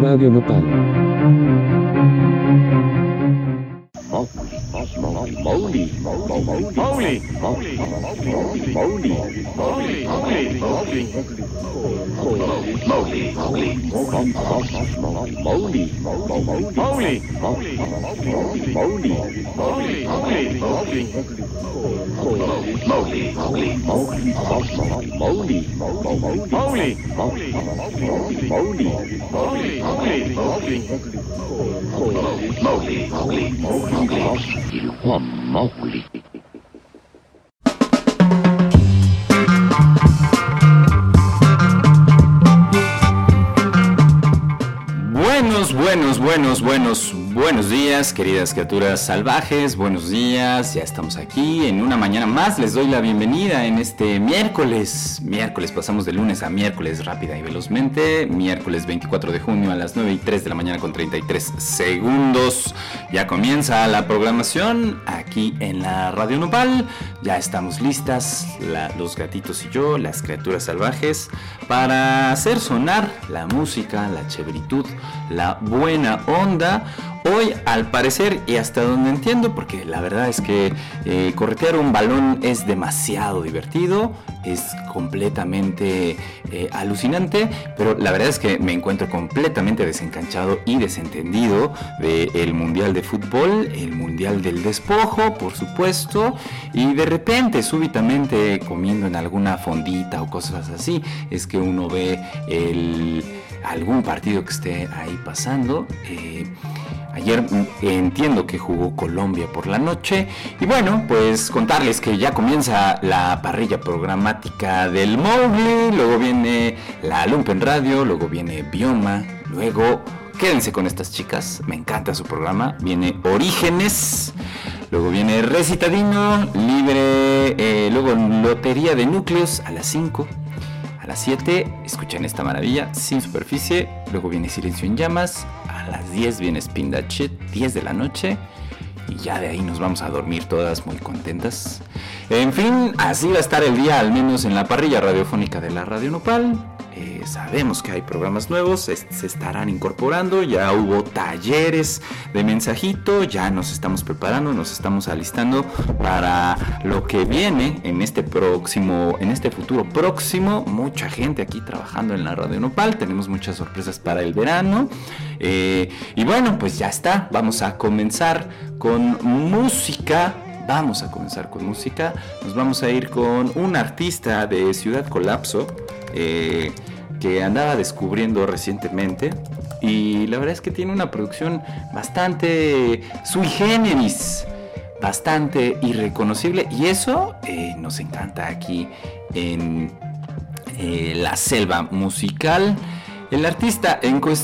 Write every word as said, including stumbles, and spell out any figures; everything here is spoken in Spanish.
Radio Nopal. Mowgli, Mowgli, Mowgli, Mowgli, Mowgli, Mowgli, Mowgli, Mowgli, Mowgli, Mowgli. Buenos, buenos, buenos, buenos, buenos días, queridas criaturas salvajes, buenos días, ya estamos aquí en una mañana más, les doy la bienvenida en este miércoles, miércoles, pasamos de lunes a miércoles rápida y velozmente, miércoles veinticuatro de junio a las nueve y tres de la mañana con treinta y tres segundos, ya comienza la programación aquí en la Radio Nopal, ya estamos listas, la, los gatitos y yo, las criaturas salvajes, para hacer sonar la música, la cheveritud, la buena onda. Hoy, al parecer, y hasta donde entiendo, porque la verdad es que eh, corretear un balón es demasiado divertido, es completamente eh, alucinante, pero la verdad es que me encuentro completamente desencanchado y desentendido del Mundial de Fútbol, el Mundial del Despojo, por supuesto, y de repente, súbitamente, comiendo en alguna fondita o cosas así, es que uno ve el, algún partido que esté ahí pasando. Eh, Ayer entiendo que jugó Colombia por la noche y bueno, pues contarles que ya comienza la parrilla programática del Mowgli, luego viene la Lumpen Radio, luego viene Bioma, luego quédense con estas chicas, me encanta su programa, viene Orígenes, luego viene Recitadino, Libre, eh, luego Lotería de Núcleos a las cinco. A las siete, escuchen esta maravilla, Sin Superficie, luego viene Silencio en Llamas, a las diez viene Spin That Shit, diez de la noche, y ya de ahí nos vamos a dormir todas muy contentas. En fin, así va a estar el día, al menos en la parrilla radiofónica de la Radio Nopal. Eh, sabemos que hay programas nuevos, es, se estarán incorporando, ya hubo talleres de mensajito, ya nos estamos preparando, nos estamos alistando para lo que viene en este próximo, en este futuro próximo, mucha gente aquí trabajando en la Radio Nopal, tenemos muchas sorpresas para el verano, eh, y bueno, pues ya está, vamos a comenzar con música. Vamos a comenzar con música, nos vamos a ir con un artista de Ciudad Colapso, eh, que andaba descubriendo recientemente y la verdad es que tiene una producción bastante sui generis, bastante irreconocible y eso eh, nos encanta aquí en eh, la selva musical. El artista en cuestión